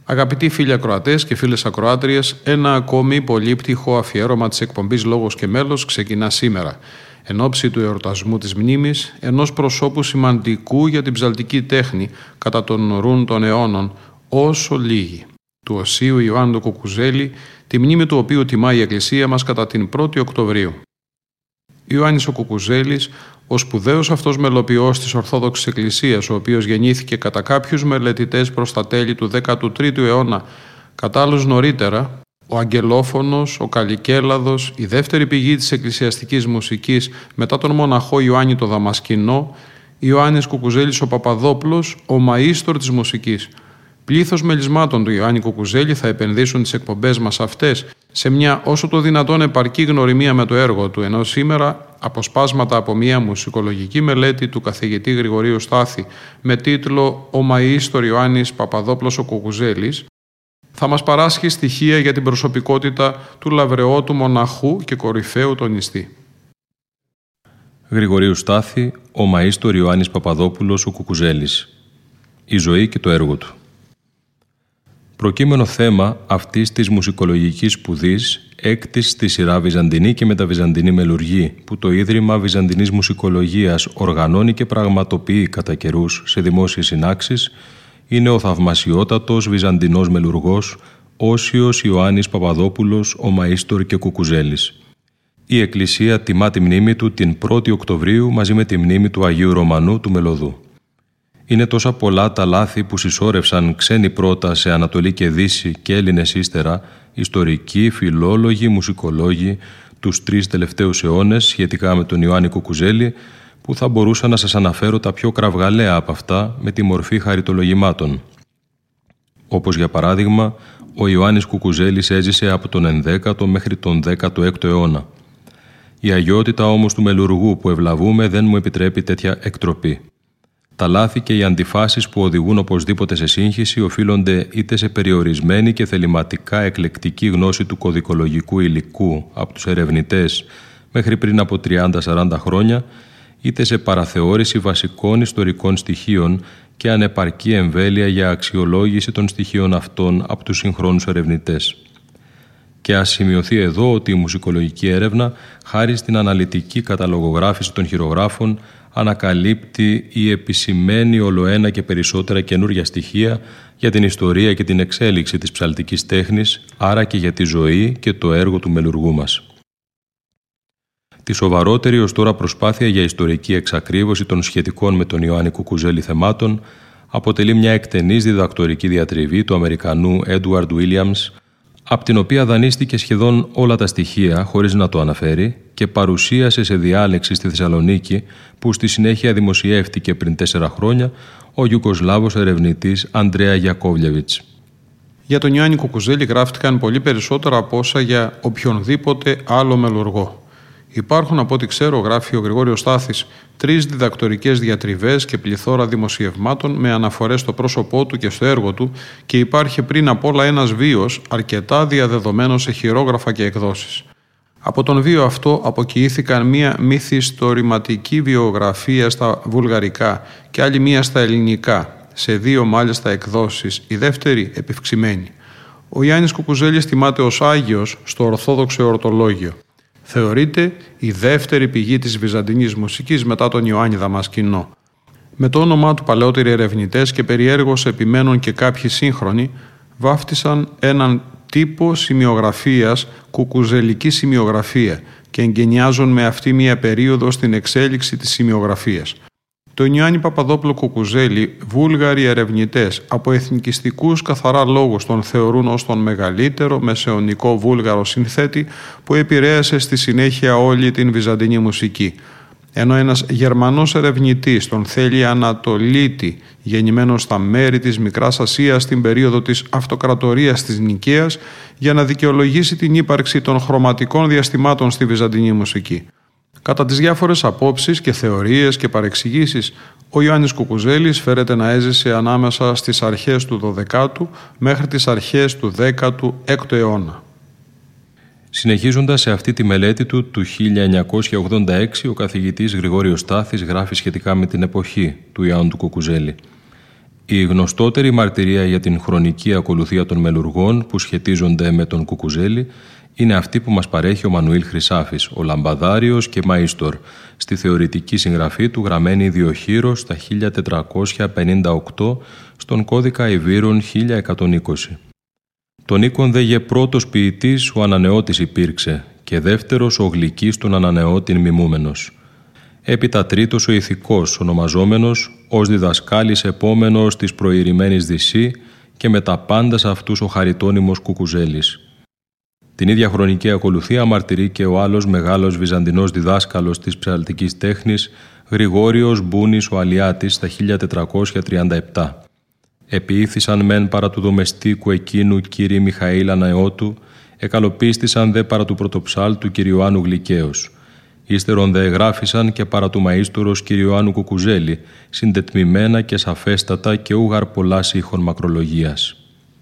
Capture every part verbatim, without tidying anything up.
Αγαπητοί φίλοι ακροατές και φίλες ακροάτριες, ένα ακόμη πολύπτυχο αφιέρωμα της εκπομπής Λόγος και Μέλος ξεκινά σήμερα, εν ώψη του εορτασμού της μνήμης ενός προσώπου σημαντικού για την ψαλτική τέχνη κατά των ρούν των αιώνων, όσο λίγοι, του Οσίου Ιωάννου Κουκουζέλη, τη μνήμη του οποίου τιμά η Εκκλησία μας κατά την πρώτη Οκτωβρίου. Ιωάννης ο Κουκουζέλης, ο σπουδαίος αυτός μελοποιός της Ορθόδοξης Εκκλησίας, ο οποίος γεννήθηκε κατά κάποιους μελετητές προς τα τέλη του δέκατου τρίτου αιώνα, κατά άλλους νωρίτερα, ο Αγγελόφωνος, ο Καλικέλαδος, η δεύτερη πηγή της εκκλησιαστικής μουσικής μετά τον μοναχό Ιωάννη το Δαμασκηνό, Ιωάννης Κουκουζέλης ο Παπαδόπουλος, ο μαΐστορ της μουσικής. Πλήθος μελισμάτων του Ιωάννη Κουκουζέλη θα επενδύσουν τις εκπομπές μας αυτές σε μια όσο το δυνατόν επαρκή γνωριμία με το έργο του, ενώ σήμερα αποσπάσματα από μια μουσικολογική μελέτη του καθηγητή Γρηγορίου Στάθη με τίτλο «Ο Μαΐστορ Ιωάννης Παπαδόπουλος ο Κουκουζέλης» θα μας παράσχει στοιχεία για την προσωπικότητα του λαβρεώτου μοναχού και κορυφαίου τονιστή. Γρηγορίου Στάθη, ο Μαΐστορ Ιωάννης Παπαδόπουλος ο Κουκουζέλης. Η ζωή και το έργο του. Προκείμενο θέμα αυτής της μουσικολογικής σπουδής, έκτης στη σειρά Βυζαντινή και μεταβυζαντινή μελουργή, που το Ίδρυμα Βυζαντινής Μουσικολογίας οργανώνει και πραγματοποιεί κατά καιρούς σε δημόσιες συνάξεις, είναι ο θαυμασιότατος Βυζαντινός μελουργός Όσιος Ιωάννης Παπαδόπουλος, ο Μαΐστορ και Κουκουζέλης. Η Εκκλησία τιμά τη μνήμη του την πρώτη Οκτωβρίου μαζί με τη μνήμη του Αγίου Ρωμανού του Μελωδού. Είναι τόσα πολλά τα λάθη που συσσόρευσαν ξένοι πρώτα σε Ανατολή και Δύση και Έλληνες ύστερα, ιστορικοί, φιλόλογοι, μουσικολόγοι, τους τρεις τελευταίους αιώνες σχετικά με τον Ιωάννη Κουκουζέλη, που θα μπορούσα να σας αναφέρω τα πιο κραυγαλαία από αυτά με τη μορφή χαριτολογημάτων. Όπως για παράδειγμα, ο Ιωάννης Κουκουζέλης έζησε από τον ενδέκατο μέχρι τον δέκατο έκτο αιώνα. Η αγιότητα όμως του μελουργού που ευλαβούμε δεν μου επιτρέπει τέτοια εκτροπή. Τα λάθη και οι αντιφάσεις που οδηγούν οπωσδήποτε σε σύγχυση οφείλονται είτε σε περιορισμένη και θεληματικά εκλεκτική γνώση του κωδικολογικού υλικού από τους ερευνητές μέχρι πριν από τριάντα σαράντα χρόνια, είτε σε παραθεώρηση βασικών ιστορικών στοιχείων και ανεπαρκή εμβέλεια για αξιολόγηση των στοιχείων αυτών από τους συγχρόνους ερευνητές. Και ας σημειωθεί εδώ ότι η μουσικολογική έρευνα, χάρη στην αναλυτική καταλογογράφηση των χειρογράφων, ανακαλύπτει ή επισημαίνει ολοένα και περισσότερα καινούργια στοιχεία για την ιστορία και την εξέλιξη της ψαλτικής τέχνης, άρα και για τη ζωή και το έργο του μελουργού μας. Τη σοβαρότερη ως τώρα προσπάθεια για ιστορική εξακρίβωση των σχετικών με τον Ιωάννη Κουκουζέλη θεμάτων αποτελεί μια εκτενής διδακτορική διατριβή του Αμερικανού Edward Williams, από την οποία δανείστηκε σχεδόν όλα τα στοιχεία χωρίς να το αναφέρει και παρουσίασε σε διάλεξη στη Θεσσαλονίκη, που στη συνέχεια δημοσιεύτηκε πριν τέσσερα χρόνια ο Ιουγκοσλάβος ερευνητής Αντρέα Γιακόβλεβιτς. Για τον Ιωάννη Κουκουζέλη γράφτηκαν πολύ περισσότερα από όσα για οποιονδήποτε άλλο μελουργό. Υπάρχουν, από ό,τι ξέρω, γράφει ο Γρηγόριος Στάθης, τρεις διδακτορικές διατριβές και πληθώρα δημοσιευμάτων με αναφορές στο πρόσωπό του και στο έργο του, και υπάρχει πριν απ' όλα ένας βίος αρκετά διαδεδομένος σε χειρόγραφα και εκδόσεις. Από τον βίο αυτό αποκοιήθηκαν μία μυθιστορηματική βιογραφία στα βουλγαρικά και άλλη μία στα ελληνικά, σε δύο μάλιστα εκδόσεις, η δεύτερη επιυξημένη. Ο Ιωάννης Κουκουζέλης τιμάται ως Άγιος στο Ορθόδοξο Εορτολόγιο. Θεωρείται η δεύτερη πηγή της βυζαντινής μουσικής μετά τον Ιωάννη Δαμασκηνό. Με το όνομά του παλαιότεροι ερευνητές και περιέργως επιμένουν και κάποιοι σύγχρονοι βάφτισαν έναν τύπο σημειογραφίας κουκουζελική σημειογραφία και εγκαινιάζουν με αυτή μία περίοδο στην εξέλιξη της σημειογραφίας. Τον Ιωάννη Παπαδόπουλο Κουκουζέλη, βούλγαροι ερευνητές από εθνικιστικούς καθαρά λόγους τον θεωρούν ως τον μεγαλύτερο μεσαιωνικό βούλγαρο συνθέτη που επηρέασε στη συνέχεια όλη την βυζαντινή μουσική. Ενώ ένας Γερμανός ερευνητής τον θέλει Ανατολίτη, γεννημένος στα μέρη της Μικράς Ασίας στην περίοδο της αυτοκρατορίας της Νικαίας, για να δικαιολογήσει την ύπαρξη των χρωματικών διαστημάτων στη βυζαντινή μουσική. Κατά τις διάφορες απόψεις και θεωρίες και παρεξηγήσεις, ο Ιωάννης Κουκουζέλης φέρεται να έζησε ανάμεσα στις αρχές του δωδεκάτου μέχρι τις αρχές του δέκατου έκτου αιώνα. Συνεχίζοντας σε αυτή τη μελέτη του του χίλια εννιακόσια ογδόντα έξι, ο καθηγητής Γρηγόριος Στάθης γράφει σχετικά με την εποχή του Ιωάννου του Κουκουζέλη. Η γνωστότερη μαρτυρία για την χρονική ακολουθία των μελουργών που σχετίζονται με τον Κουκουζέλη είναι αυτή που μας παρέχει ο Μανουήλ Χρυσάφης, ο Λαμπαδάριος και Μαΐστορ, στη θεωρητική συγγραφή του γραμμένη διοχείρος στα χίλια τετρακόσια πενήντα οκτώ στον κώδικα Ιβύρων χίλια εκατόν είκοσι. Τον οίκον δε γε πρώτος ποιητής ο ανανεώτης υπήρξε και δεύτερος ο γλυκής τον ανανεώτην μιμούμενος. Έπειτα τρίτος ο ηθικός ονομαζόμενος ως διδασκάλης επόμενος της προηρημένης Δυσσή και με τα πάντα σε αυτούς ο χαριτώνυμος Κουκουζέλης. Την ίδια χρονική ακολουθία μαρτυρεί και ο άλλος μεγάλος βυζαντινός διδάσκαλος της ψαλτικής τέχνης, Γρηγόριος Μπούνης ο Αλιάτης, στα χίλια τετρακόσια τριάντα επτά. Επιήθησαν μεν παρά του δομεστίκου εκείνου κύριε Μιχαήλ Αναεώτου, εκαλοπίστησαν δε παρά του πρωτοψάλτου κ. Ιωάννου Γλυκαίος. Ύστερον δε εγγράφησαν και παρά του μαΐστορος κ. Ιωάννου Κουκουζέλη, συντετμημένα και σαφέστατα και ούγαρ πολλάς ήχων μακρολογίας.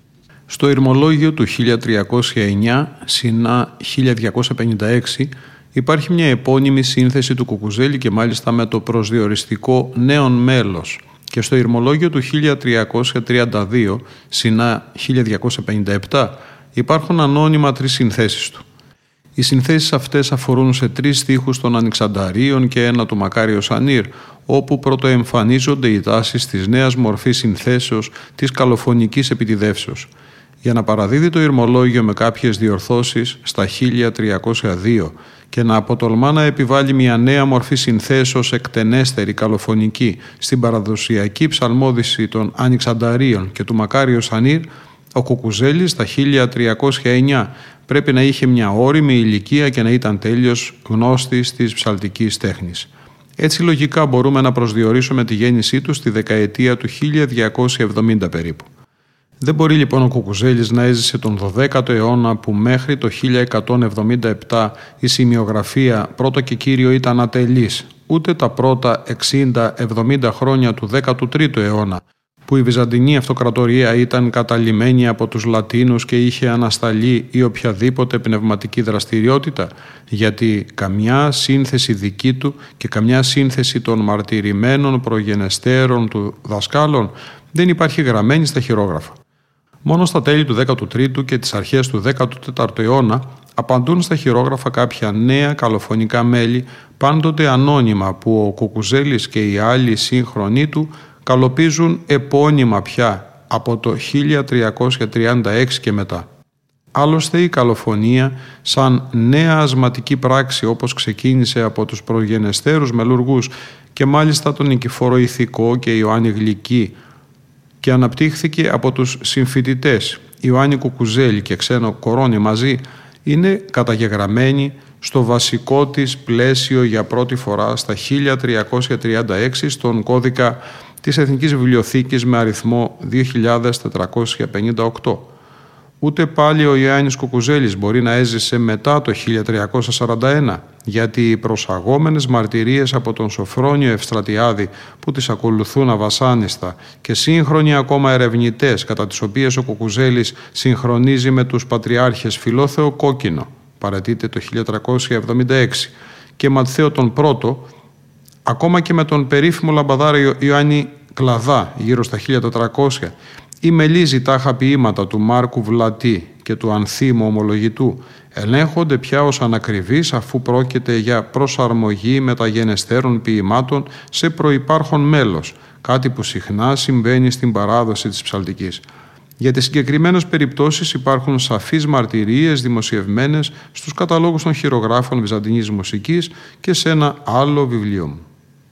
Στο Ηρμολόγιο του χίλια τριακόσια εννιά συνά χίλια διακόσια πενήντα έξι υπάρχει μια επώνυμη σύνθεση του Κουκουζέλη και μάλιστα με το προσδιοριστικό νέον μέλος, και στο Ηρμολόγιο του χίλια τριακόσια τριάντα δύο συνά χίλια διακόσια πενήντα επτά υπάρχουν ανώνυμα τρεις συνθέσεις του. Οι συνθέσεις αυτές αφορούν σε τρεις στίχους των Ανοιξανταρίων και ένα του Μακάριος Ανήρ, όπου πρωτοεμφανίζονται οι τάσεις της νέας μορφής συνθέσεως της καλοφωνικής επιτιδεύσεως. Για να παραδίδει το Ηρμολόγιο με κάποιες διορθώσεις στα χίλια τριακόσια δύο και να αποτολμά να επιβάλλει μια νέα μορφή συνθέσεως εκτενέστερη καλοφωνική στην παραδοσιακή ψαλμόδηση των Ανοιξανταρίων και του Μακάριος Ανήρ, ο Κουκουζέλης στα χίλια τριακόσια εννιά πρέπει να είχε μια ώριμη ηλικία και να ήταν τέλειος γνώστης της ψαλτικής τέχνης. Έτσι λογικά μπορούμε να προσδιορίσουμε τη γέννησή του στη δεκαετία του χίλια διακόσια εβδομήντα περίπου. Δεν μπορεί λοιπόν ο Κουκουζέλης να έζησε τον δωδέκατο αιώνα που μέχρι το χίλια εκατόν εβδομήντα επτά η σημειογραφία πρώτο και κύριο ήταν ατελής, ούτε τα πρώτα εξήντα εβδομήντα χρόνια του δέκατου τρίτου αιώνα, που η Βυζαντινή Αυτοκρατορία ήταν καταλυμμένη από τους Λατίνους και είχε ανασταλεί ή οποιαδήποτε πνευματική δραστηριότητα, γιατί καμιά σύνθεση δική του και καμιά σύνθεση των μαρτυρημένων προγενεστέρων του δασκάλων δεν υπάρχει γραμμένη στα χειρόγραφα. Μόνο στα τέλη του δέκατου τρίτου και τις αρχές του δέκατου τέταρτου αιώνα απαντούν στα χειρόγραφα κάποια νέα καλοφωνικά μέλη, πάντοτε ανώνυμα, που ο Κουκουζέλης και οι άλλοι σύγχρονοι του καλοπίζουν επώνυμα πια από το χίλια τριακόσια τριάντα έξι και μετά. Άλλωστε η καλοφωνία σαν νέα ασματική πράξη, όπως ξεκίνησε από τους προγενεστέρους μελουργούς και μάλιστα τον Νικηφόρο Ηθικό και Ιωάννη Γλυκή, και αναπτύχθηκε από τους συμφοιτητές Ιωάννη Κουκουζέλη και Ξένο Κορώνη μαζί, είναι καταγεγραμμένη στο βασικό της πλαίσιο για πρώτη φορά στα χίλια τριακόσια τριάντα έξι στον κώδικα της Εθνικής Βιβλιοθήκης με αριθμό δύο χιλιάδες τετρακόσια πενήντα οκτώ. Ούτε πάλι ο Ιωάννης Κουκουζέλης μπορεί να έζησε μετά το χίλια τριακόσια σαράντα ένα, γιατί οι προσαγόμενες μαρτυρίες από τον Σοφρόνιο Ευστρατιάδη που τις ακολουθούν αβασάνιστα και σύγχρονοι ακόμα ερευνητές, κατά τις οποίες ο Κουκουζέλης συγχρονίζει με τους πατριάρχες Φιλόθεο Κόκκινο, παρατείται το χίλια τριακόσια εβδομήντα έξι, και Ματθαίο τον Πρώτο, ακόμα και με τον περίφημο λαμπαδάριο Ιωάννη Κλαδά γύρω στα χίλια τετρακόσια, ή μελίζει τάχα ποίηματα του Μάρκου Βλατή και του Ανθίμου Ομολογητού, ελέγχονται πια ως ανακριβείς, αφού πρόκειται για προσαρμογή μεταγενεστέρων ποιημάτων σε προϋπάρχον μέλος, κάτι που συχνά συμβαίνει στην παράδοση της ψαλτικής. Για τις συγκεκριμένες περιπτώσεις υπάρχουν σαφείς μαρτυρίες δημοσιευμένες στους καταλόγους των χειρογράφων βυζαντινής μουσικής και σε ένα άλλο βιβλίο μου.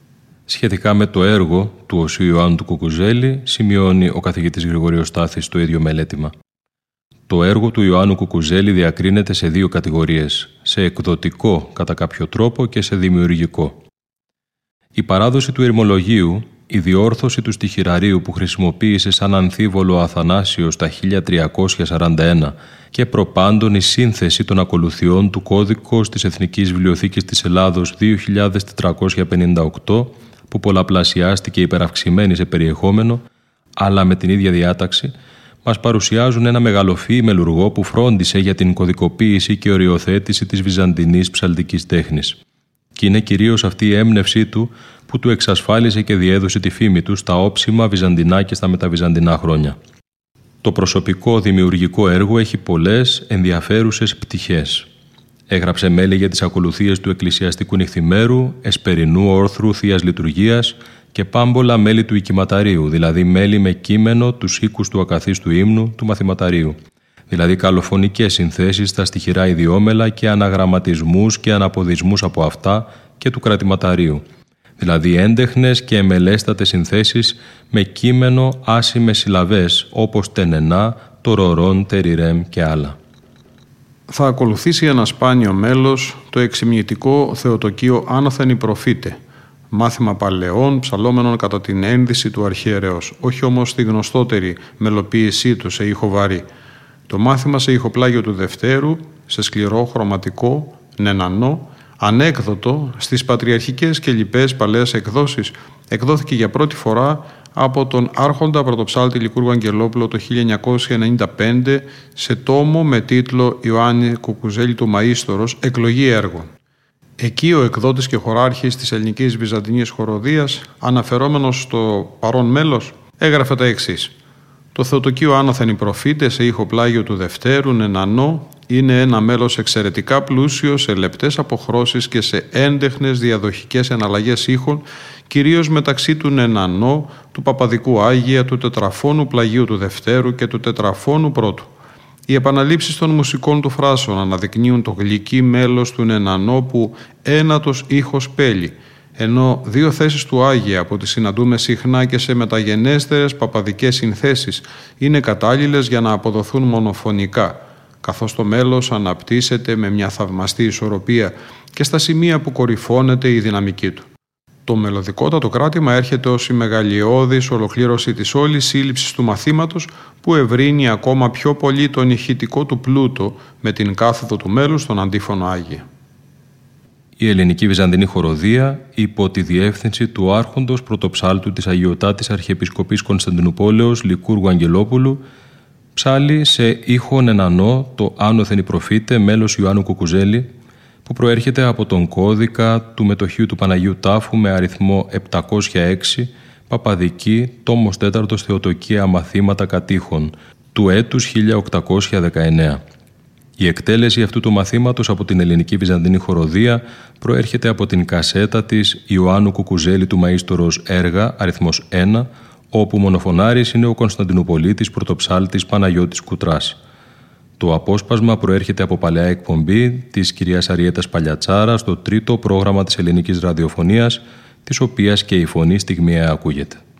Σχετικά με το έργο του Οσίου Ιωάννου του Κουκουζέλη, σημειώνει ο καθηγητής Γρηγόριος Στάθης στο ίδιο μελέτημα. Το έργο του Ιωάννου Κουκουζέλη διακρίνεται σε δύο κατηγορίες, σε εκδοτικό κατά κάποιο τρόπο και σε δημιουργικό. Η παράδοση του Ηρμολογίου, η διόρθωση του στιχηραρίου που χρησιμοποίησε σαν αμφίβολο ο Αθανάσιος τα χίλια τριακόσια σαράντα ένα και προπάντων η σύνθεση των ακολουθιών του κώδικος της Εθνικής Βιβλιοθήκης της Ελλάδος δύο χιλιάδες τετρακόσια πενήντα οκτώ, που πολλαπλασιάστηκε υπεραυξημένη σε περιεχόμενο, αλλά με την ίδια διάταξη, μας παρουσιάζουν ένα μεγαλοφύη μελουργό που φρόντισε για την κωδικοποίηση και οριοθέτηση της βυζαντινής ψαλτικής τέχνης. Και είναι κυρίως αυτή η έμπνευσή του που του εξασφάλισε και διέδωσε τη φήμη του στα όψιμα βυζαντινά και στα μεταβυζαντινά χρόνια. Το προσωπικό δημιουργικό έργο έχει πολλές ενδιαφέρουσες πτυχές. Έγραψε μέλη για τις ακολουθίες του εκκλησιαστικού νυχθημέρου, εσπερινού όρθρου θείας λειτουργίας και πάμπολα μέλη του οικηματαρίου, δηλαδή μέλη με κείμενο τους οίκους του ακαθίστου ύμνου του μαθηματαρίου, δηλαδή καλοφωνικές συνθέσεις στα στιχηρά ιδιόμελα και αναγραμματισμούς και αναποδισμούς από αυτά και του κρατηματαρίου, δηλαδή έντεχνες και εμελέστατες συνθέσεις με κείμενο άσημες συλλαβές όπως τενενά, τορορών, τεριρέμ και άλλα. Θα ακολουθήσει ένα σπάνιο μέλος το εξυμνητικό θεοτοκείο Άναθεν Προφήτε, μάθημα παλαιών ψαλόμενων κατά την ένδυση του αρχιερέως, όχι όμως στη γνωστότερη μελοποίησή του σε ήχο βαρύ. Το μάθημα σε ηχοπλάγιο του Δευτέρου, σε σκληρό, χρωματικό, νενανό, ανέκδοτο, στις πατριαρχικές και λοιπές παλαιές εκδόσεις, εκδόθηκε για πρώτη φορά από τον άρχοντα πρωτοψάλτη Λικούργου Αγγελόπουλο το χίλια εννιακόσια ενενήντα πέντε σε τόμο με τίτλο «Ιωάννη Κουκουζέλη του Μαΐστορος, εκλογή έργων». Εκεί ο εκδότης και χωράρχης της ελληνικής βυζαντινής χοροδίας, αναφερόμενος στο παρόν μέλος, έγραφε τα εξής. Το θεοτοκείο Άναθεν Προφήτε σε ηχοπλάγιο του Δευτέρου, νενανό, είναι ένα μέλος εξαιρετικά πλούσιο σε λεπτές αποχρώσεις και σε έντεχνες διαδοχικές εναλλαγές ήχων, κυρίως μεταξύ του νενανό, του Παπαδικού Άγια, του τετραφώνου πλαγίου του Δευτέρου και του τετραφώνου πρώτου. Οι επαναλήψεις των μουσικών του φράσεων αναδεικνύουν το γλυκύ μέλος του νενανό που ένατος ήχος πέλει, ενώ δύο θέσεις του Άγια που τις συναντούμε συχνά και σε μεταγενέστερες παπαδικές συνθέσεις είναι κατάλληλες για να αποδοθούν μονοφωνικά, καθώς το μέλος αναπτύσσεται με μια θαυμαστή ισορροπία και στα σημεία που κορυφώνεται η δυναμική του. Το μελωδικότατο κράτημα έρχεται ως η μεγαλειώδης ολοκλήρωση της όλης σύλληψης του μαθήματος που ευρύνει ακόμα πιο πολύ τον ηχητικό του πλούτο με την κάθοδο του μέλους στον αντίφωνο Άγια. Η ελληνική βυζαντινή χοροδία, υπό τη διεύθυνση του άρχοντος πρωτοψάλτου της Αγιωτάτης Αρχιεπισκοπής Κωνσταντινουπόλεως Λικούργου Αγγελόπουλου, ψάλει σε ήχο νενανό το Άνωθεν Προφήτε μέλος Ιωάννου Κουκουζέλη, που προέρχεται από τον κώδικα του μετοχείου του Παναγίου Τάφου με αριθμό επτακόσια έξι, Παπαδική, τόμος τέταρτος Θεοτοκία Μαθήματα Κατήχων, του έτους χίλια οκτακόσια δεκαεννέα. Η εκτέλεση αυτού του μαθήματος από την ελληνική βυζαντινή χοροδία προέρχεται από την κασέτα της Ιωάννου Κουκουζέλη του Μαΐστορος έργα, αριθμός ένα, όπου μονοφωνάρης είναι ο Κωνσταντινουπολίτης πρωτοψάλτης Παναγιώτης Κουτράς. Το απόσπασμα προέρχεται από παλαιά εκπομπή της κυρίας Αριέτας Παλιατσάρα στο τρίτο πρόγραμμα της ελληνικής ραδιοφωνίας, της οποίας και η φωνή στιγμιαία ακούγεται.